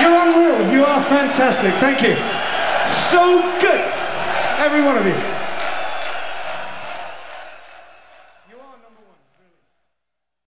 You're unreal. You are fantastic. Thank you. So good. Every one of you.